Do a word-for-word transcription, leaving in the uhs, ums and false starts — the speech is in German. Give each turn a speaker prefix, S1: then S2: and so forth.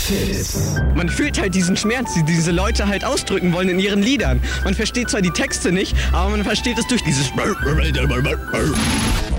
S1: Kiss.
S2: Man fühlt halt diesen Schmerz, die diese Leute halt ausdrücken wollen in ihren Liedern. Man versteht zwar die Texte nicht, aber man versteht es durch dieses